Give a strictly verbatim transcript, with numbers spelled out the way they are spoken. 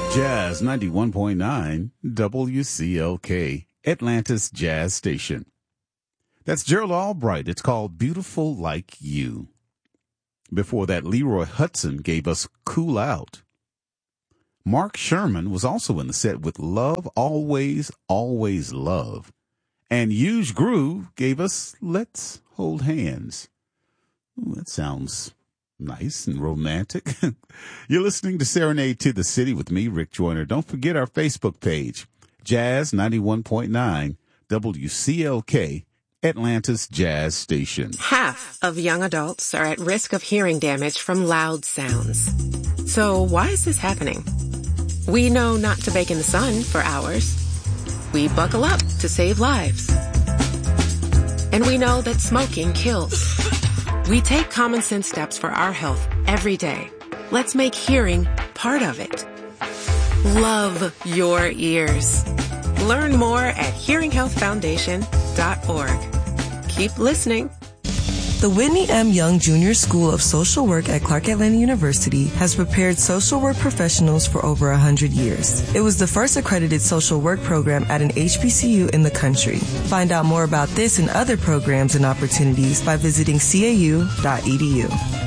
Jazz ninety-one point nine W C L K, Atlanta's Jazz Station. That's Gerald Albright. It's called Beautiful Like You. Before that, Leroy Hudson gave us Cool Out. Mark Sherman was also in the set with Love, Always, Always Love. And Huge Groove gave us Let's Hold Hands. Ooh, that sounds nice and romantic. You're listening to Serenade to the City with me, Rick Joyner. Don't forget our Facebook page, Jazz ninety-one point nine W C L K, Atlanta's Jazz Station. Half of young adults are at risk of hearing damage from loud sounds. So why is this happening? We know not to bake in the sun for hours. We buckle up to save lives. And we know that smoking kills. We take common sense steps for our health every day. Let's make hearing part of it. Love your ears. Learn more at hearing health foundation dot org. Keep listening. The Whitney M. Young Junior School of Social Work at Clark Atlanta University has prepared social work professionals for over one hundred years. It was the first accredited social work program at an H B C U in the country. Find out more about this and other programs and opportunities by visiting C A U dot E D U.